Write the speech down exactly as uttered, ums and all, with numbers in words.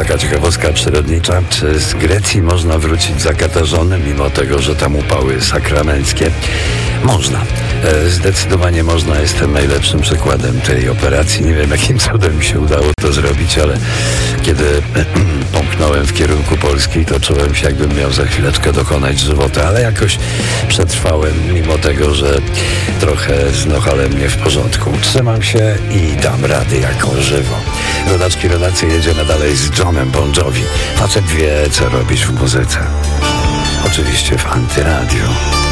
taka ciekawostka przyrodnicza. Czy z Grecji można wrócić zakatarzonym, mimo tego, że tam upały sakramenckie? Można. Zdecydowanie można. Jestem najlepszym przykładem tej operacji. Nie wiem, jakim cudem mi się udało to zrobić, ale kiedy pomknąłem w kierunku Polski, to czułem się, jakbym miał za chwileczkę dokonać żywota, ale jakoś przetrwałem, mimo tego, że trochę z nochalem nie w porządku. Trzymam się i dam rady jako żywo. Rodaczki, rodacy, jedziemy dalej z Johnem Bon Jovi. Facet wie, co robić w muzyce. Oczywiście w Antyradiu.